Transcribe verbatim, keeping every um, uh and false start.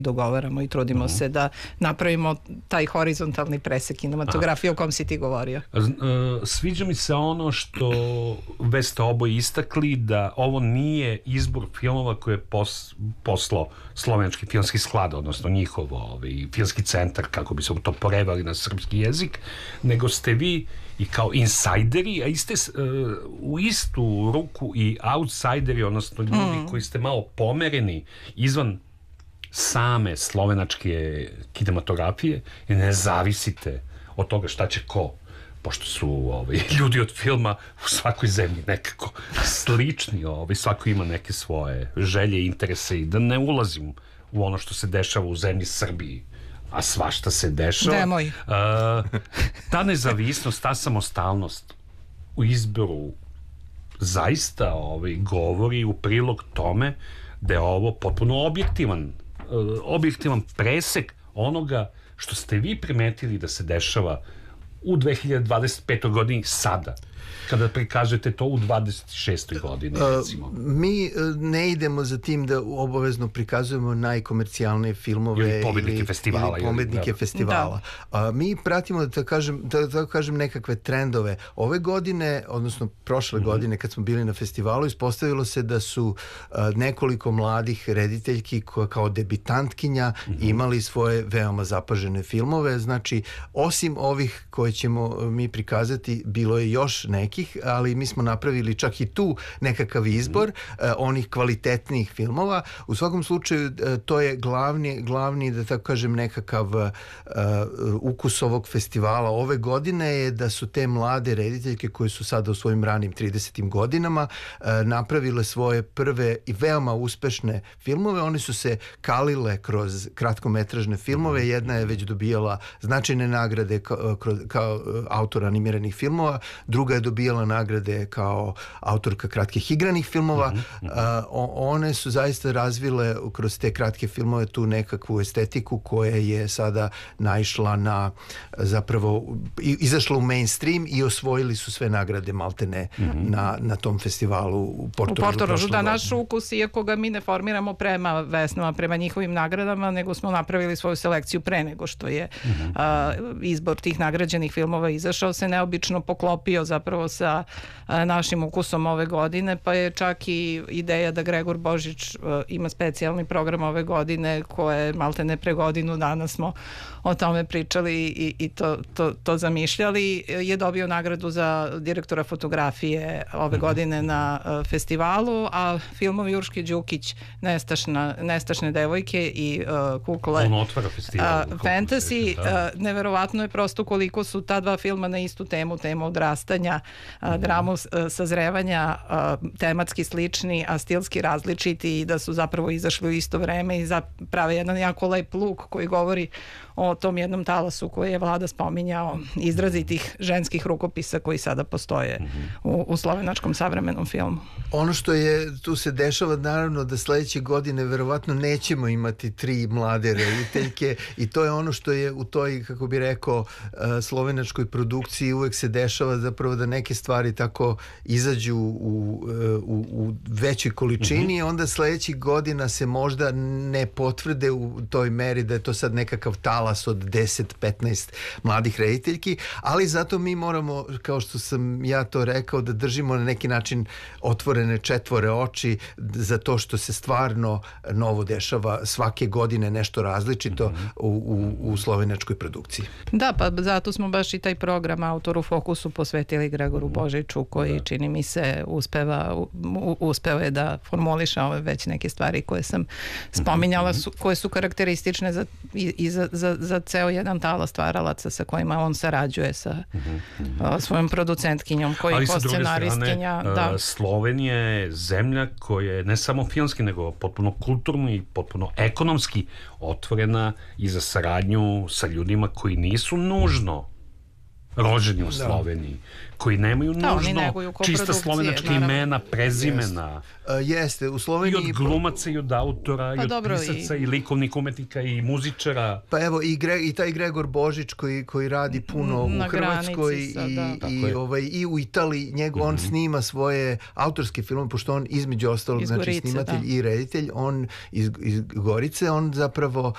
dogovaramo i trudimo uh-huh. se da napravimo taj horizontalni presek kinematografije o kom si ti govorio. Sviđa mi se ono što već ste oboje istakli, da ovo nije izbor filmova koje je pos, poslao Slovenački filmski sklad, odnosno njihovo ovaj, filmski centar, kako bi se to preveli na srpski jezik, nego ste vi i kao insajderi, a iste uh, u istu ruku i outsideri, odnosno ljudi mm. koji ste malo pomereni izvan same slovenačke kinematografije i ne zavisite od toga šta će ko, pošto su ovaj, ljudi od filma u svakoj zemlji nekako slični, ovaj, svako ima neke svoje želje i interese, i da ne ulazim u ono što se dešava u zemlji Srbiji, a svašta se dešava. Nemoj. Uh, ta nezavisnost, ta samostalnost u izboru zaista ovaj, govori u prilog tome da je ovo potpuno objektivan objektivan presek onoga što ste vi primetili da se dešava u dve hiljade dvadeset petoj godini sada, kada prikažete to u dvadeset šestoj godini, recimo. Uh, mi ne idemo za tim da obavezno prikazujemo najkomercijalnije filmove ili pobednike ili, festivala. Ili pobednike da. festivala. Da. Uh, mi pratimo, da kažem, da, da kažem nekakve trendove. Ove godine, odnosno prošle mm-hmm. godine, kad smo bili na festivalu, ispostavilo se da su uh, nekoliko mladih rediteljki koja kao debitantkinja mm-hmm. imali svoje veoma zapažene filmove. Znači, osim ovih koje ćemo mi prikazati, bilo je još nekih, ali mi smo napravili čak i tu nekakav izbor mm. uh, onih kvalitetnijih filmova. U svakom slučaju uh, to je glavni, glavni da tako kažem nekakav uh, ukus ovog festivala ove godine je da su te mlade rediteljke koje su sada u svojim ranim tridesetim godinama uh, napravile svoje prve i veoma uspešne filmove. One su se kalile kroz kratkometražne filmove. Jedna je već dobijala značajne nagrade kao, kao autor animiranih filmova, druga je dobijala nagrade kao autorka kratkih igranih filmova. Mm-hmm. Uh, one su zaista razvile kroz te kratke filmove tu nekakvu estetiku koja je sada naišla na zapravo izašla u mainstream i osvojili su sve nagrade maltene mm-hmm. na, na tom festivalu u Portorožu. U Portorožu, da, naš ukus, iako ga mi ne formiramo prema Vesnama, prema njihovim nagradama, nego smo napravili svoju selekciju pre nego što je mm-hmm. uh, izbor tih nagrađenih filmova izašao, se neobično poklopio zapravo sa a, našim ukusom ove godine, pa je čak i ideja da Gregor Božić a, ima specijalni program ove godine koje malte ne pre godinu dana smo o tome pričali i, i to, to, to zamišljali. Je dobio nagradu za direktora fotografije ove mm-hmm. godine na a, festivalu, a filmovi Urške Đukić Nestašna, Nestašne devojke i a, Kukle on otvara festival, Fantasy, a, neverovatno je prosto koliko su ta dva filma na istu temu, temu odrastanja, a, dramu a, sazrevanja, a, tematski slični, a stilski različiti i da su zapravo izašli u isto vreme i prave jedan jako lep luk koji govori o tom jednom talasu koji je Vlada spominjao, izrazitih ženskih rukopisa koji sada postoje mm-hmm. u, u slovenačkom savremenom filmu. Ono što je tu se dešava, naravno da sledeće godine verovatno nećemo imati tri mlade rediteljke i to je ono što je u toj, kako bi rekao, slovenačkoj produkciji uvek se dešava zapravo da neke stvari tako izađu u, u, u većoj količini mm-hmm. onda sledećih godina se možda ne potvrde u toj meri da je to sad nekakav talas od deset petnaest mladih rediteljki, ali zato mi moramo, kao što sam ja to rekao, da držimo na neki način otvorene četvore oči za to što se stvarno novo dešava svake godine nešto različito mm-hmm. u, u, u slovenačkoj produkciji. Da, pa zato smo baš i taj program Autor u fokusu posvetili Gregoru Božiću koji da. čini mi se uspeva, u, uspeo je da formuliše ove već neke stvari koje sam spominjala, su, koje su karakteristične za, i, i za, za, za ceo jedan talas stvaralaca sa kojima on sarađuje sa mm-hmm. uh, svojom producentkinjom koji je scenaristkinja. Da. Slovenija je zemlja koja je ne samo filmski nego potpuno kulturno i potpuno ekonomski otvorena i za saradnju sa ljudima koji nisu nužno rođeni u Sloveniji, koji nemaju da, nužno čista slovenačka imena, prezimena. Uh, jeste, u Sloveniji... I od glumaca, i od autora, pa i od dobro, pisaca, i... i likovnih umetnika, i muzičara. Pa evo, i, Gre, i taj Gregor Božić koji, koji radi puno na u Hrvatskoj sa, i, da. i, ovaj, i u Italiji. Njeg, mm-hmm. On snima svoje autorske filmove, pošto on između ostalog, znači snimatelj da. i reditelj, on iz, iz Gorice, on zapravo